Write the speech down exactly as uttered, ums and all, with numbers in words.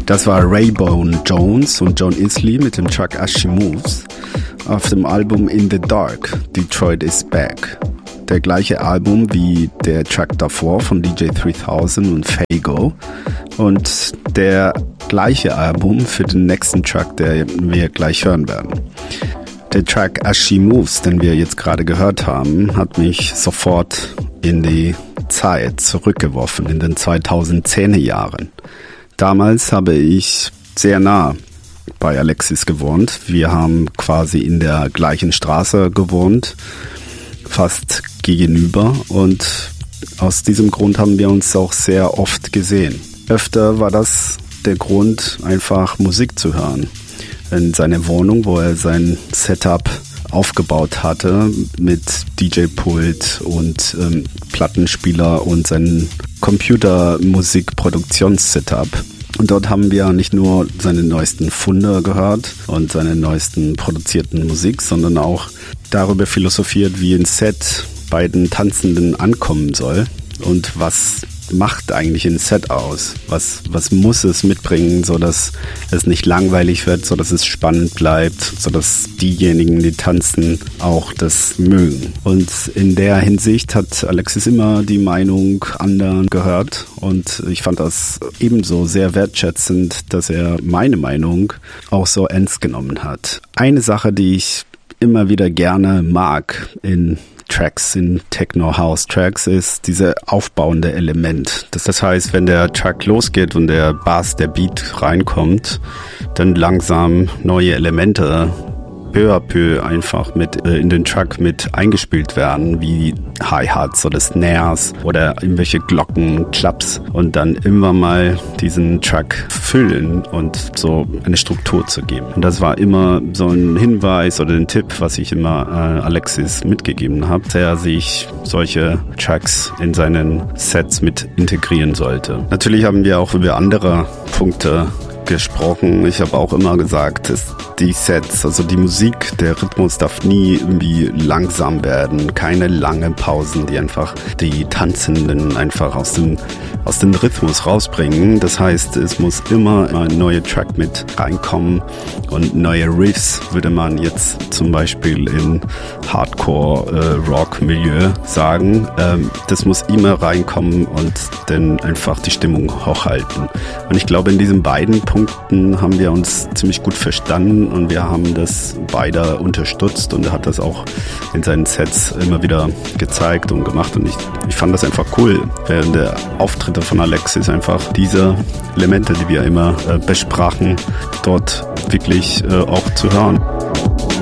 Das war Raybone Jones und John Isley mit dem Track As She Moves auf dem Album In the Dark, Detroit is Back. Der gleiche Album wie der Track davor von D J dreitausend und Fago und der gleiche Album für den nächsten Track, den wir gleich hören werden. Der Track As She Moves, den wir jetzt gerade gehört haben, hat mich sofort in die Zeit zurückgeworfen, in den zweitausendzehner Jahren. Damals habe ich sehr nah bei Alexis gewohnt. Wir haben quasi in der gleichen Straße gewohnt, fast gegenüber, und aus diesem Grund haben wir uns auch sehr oft gesehen. Öfter war das der Grund, einfach Musik zu hören. In seiner Wohnung, wo er sein Setup aufgebaut hatte mit D J-Pult und ähm, Plattenspieler und sein Computermusikproduktions-Setup. Und dort haben wir nicht nur seine neuesten Funde gehört und seine neuesten produzierten Musik, sondern auch darüber philosophiert, wie ein Set bei den Tanzenden ankommen soll und was macht eigentlich ein Set aus? Was, was muss es mitbringen, sodass es nicht langweilig wird, sodass es spannend bleibt, sodass diejenigen, die tanzen, auch das mögen. Und in der Hinsicht hat Alexis immer die Meinung anderen gehört und ich fand das ebenso sehr wertschätzend, dass er meine Meinung auch so ernst genommen hat. Eine Sache, die ich immer wieder gerne mag in Tracks, in Techno-House-Tracks, ist diese aufbauende Element. Das, das heißt, wenn der Track losgeht und der Bass, der Beat reinkommt, dann langsam neue Elemente peu à peu einfach mit äh, in den Track mit eingespielt werden, wie Hi-Hats oder Snares oder irgendwelche Glocken, Claps, und dann immer mal diesen Track füllen und so eine Struktur zu geben. Und das war immer so ein Hinweis oder ein Tipp, was ich immer äh, Alexis mitgegeben habe, dass er sich solche Tracks in seinen Sets mit integrieren sollte. Natürlich haben wir auch über andere Punkte gesprochen. Ich habe auch immer gesagt, dass die Sets, also die Musik, der Rhythmus darf nie irgendwie langsam werden. Keine langen Pausen, die einfach die Tanzenden einfach aus dem, aus dem Rhythmus rausbringen. Das heißt, es muss immer ein neuer Track mit reinkommen und neue Riffs, würde man jetzt zum Beispiel in Hardcore-Rock-Milieu sagen. Ähm, das muss immer reinkommen und dann einfach die Stimmung hochhalten. Und ich glaube, in diesen beiden Punkten haben wir uns ziemlich gut verstanden und wir haben das beide unterstützt und er hat das auch in seinen Sets immer wieder gezeigt und gemacht und ich, ich fand das einfach cool, während der Auftritte von Alexis einfach diese Elemente, die wir immer äh, besprachen, dort wirklich äh, auch zu hören.